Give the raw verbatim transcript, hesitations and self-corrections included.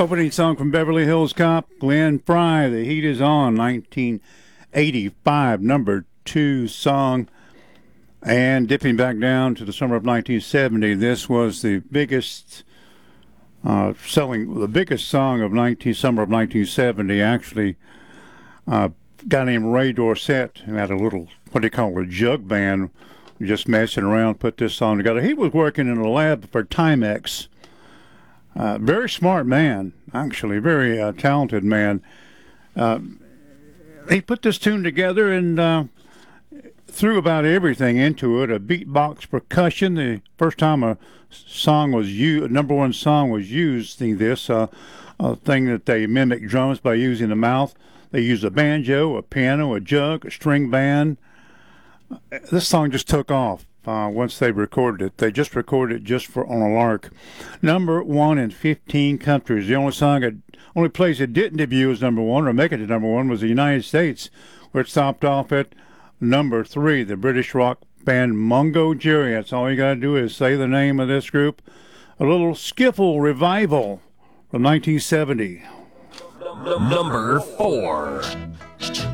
Opening song from Beverly Hills Cop, Glenn Frey, The Heat Is On, nineteen eighty-five, number two song. And dipping back down to the summer of nineteen seventy, this was the biggest uh, selling, the biggest song of nineteen summer of nineteen seventy. Actually, uh, a guy named Ray Dorset, who had a little, what do you call it, a jug band, just messing around, put this song together. He was working in a lab for Timex. Uh, very smart man, actually, very uh, talented man. Uh, he put this tune together and uh, threw about everything into it. A beatbox percussion. The first time a song was used, a number one song was used in this, uh, a thing that they mimic drums by using the mouth. They used a banjo, a piano, a jug, a string band. This song just took off. Uh, once they recorded it, they just recorded it just for on a lark. Number one in fifteen countries. The only song, it, only place it didn't debut as number one or make it to number one was the United States, where it stopped off at number three. The British rock band Mungo Jerry. That's all you got to do is say the name of this group. A little skiffle revival from nineteen seventy. Number four.